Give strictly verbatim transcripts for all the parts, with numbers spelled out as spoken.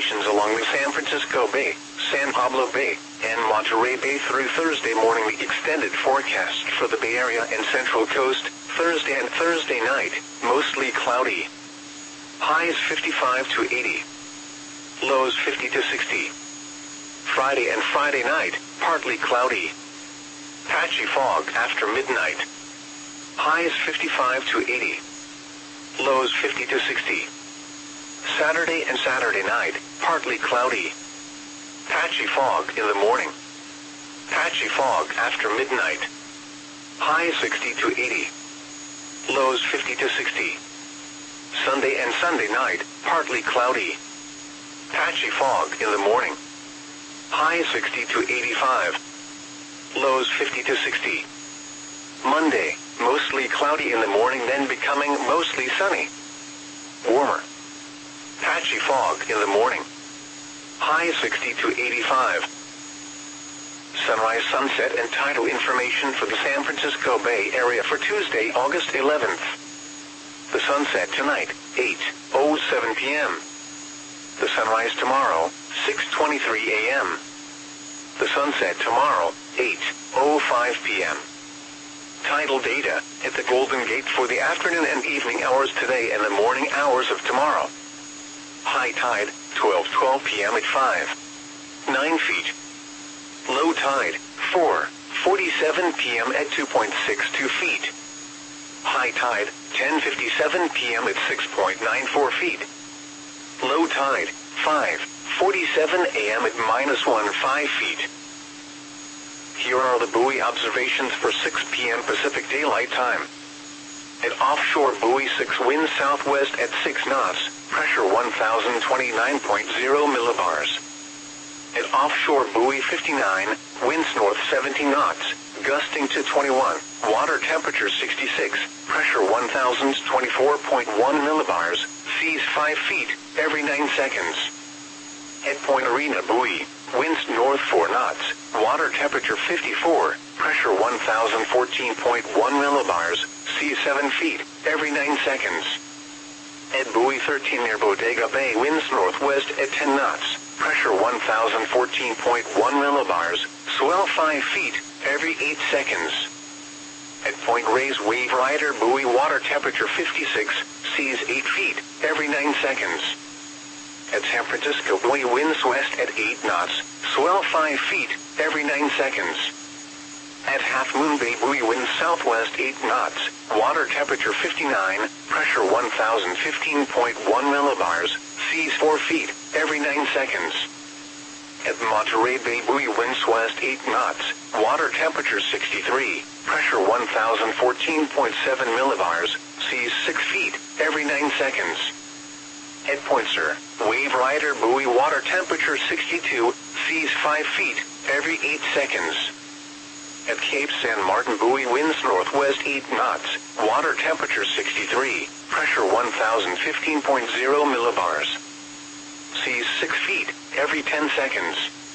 conditions along the San Francisco Bay, San Pablo Bay, and Monterey Bay through Thursday morning. The extended forecast for the Bay Area and Central Coast, Thursday and Thursday night, mostly cloudy. Highs fifty-five to eighty. Lows fifty to sixty. Friday and Friday night, partly cloudy. Patchy fog after midnight. Highs fifty-five to eighty. Lows fifty to sixty. Saturday and Saturday night, partly cloudy. Patchy fog in the morning. Patchy fog after midnight. Highs sixty to eighty. Lows fifty to sixty. Sunday and Sunday night, partly cloudy. Patchy fog in the morning. Highs sixty to eighty-five. Lows fifty to sixty. Monday, mostly cloudy in the morning, then becoming mostly sunny. Warmer. Patchy fog in the morning. High sixty to eighty-five. Sunrise, sunset, and tidal information for the San Francisco Bay Area for Tuesday, August eleventh. The sunset tonight, eight oh seven p m The sunrise tomorrow, six twenty-three a m The sunset tomorrow, eight oh five p m Tidal data at the Golden Gate for the afternoon and evening hours today and the morning hours of tomorrow. High tide, twelve twelve p m at five nine feet. Low tide, four forty-seven p m at two point six two feet. High tide, ten fifty-seven p m at six point nine four feet. Low tide, five forty-seven a m at minus fifteen feet. Here are the buoy observations for six p m Pacific Daylight Time. At offshore buoy six, wind southwest at six knots, pressure one thousand twenty-nine point zero millibars. At offshore buoy fifty-nine, winds north seventeen knots, gusting to twenty-one, water temperature sixty-six, pressure one thousand twenty-four point one millibars, seas five feet, every nine seconds. At Point Arena buoy, winds north four knots, water temperature fifty-four, pressure one thousand fourteen point one millibars, seas seven feet, every nine seconds. At buoy thirteen near Bodega Bay, winds northwest at ten knots, pressure one thousand fourteen point one millibars, swell five feet, every eight seconds. At Point Reyes Wave Rider buoy, water temperature fifty-six, seas eight feet, every nine seconds. At San Francisco buoy, winds west at eight knots, swell five feet, every nine seconds. At Half Moon Bay buoy, winds southwest eight knots, water temperature fifty-nine, pressure one thousand fifteen point one millibars, seas four feet, every nine seconds. At Monterey Bay buoy, winds west eight knots, water temperature sixty-three, pressure one thousand fourteen point seven millibars, seas six feet, every nine seconds. At Point Sur, Wave Rider buoy, water temperature sixty-two, seas five feet, every eight seconds. At Cape San Martin buoy, winds northwest eight knots, water temperature sixty-three, pressure one thousand fifteen point zero millibars. Seas six feet, every ten seconds.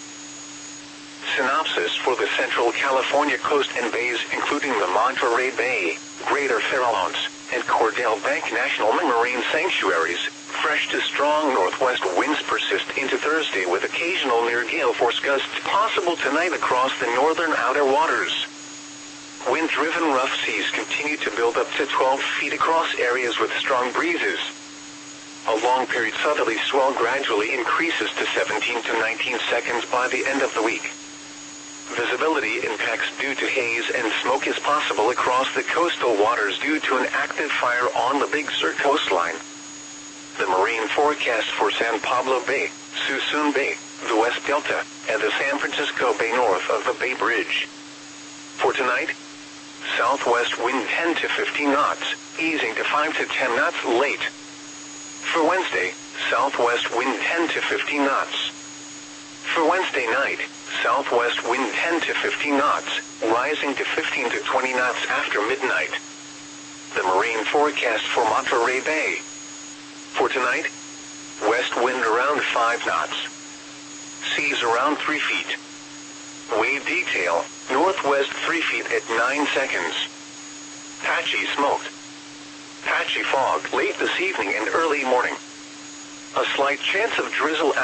Synopsis for the Central California coast and bays, including the Monterey Bay, Greater Farallones, and Cordell Bank National Marine Sanctuaries. Fresh to strong northwest winds persist into Thursday with occasional near gale force gusts possible tonight across the northern outer waters. Wind-driven rough seas continue to build up to twelve feet across areas with strong breezes. A long-period southerly swell gradually increases to seventeen to nineteen seconds by the end of the week. Visibility impacts due to haze and smoke is possible across the coastal waters due to an active fire on the Big Sur coastline. The marine forecast for San Pablo Bay, Suisun Bay, the West Delta, and the San Francisco Bay north of the Bay Bridge. For tonight, southwest wind ten to fifteen knots, easing to five to ten knots late. For Wednesday, southwest wind ten to fifteen knots. For Wednesday night, southwest wind ten to fifteen knots, rising to fifteen to twenty knots after midnight. The marine forecast for Monterey Bay. For tonight, west wind around five knots. Seas around three feet. Wave detail, northwest three feet at nine seconds. Patchy smoke. Patchy fog late this evening and early morning. A slight chance of drizzle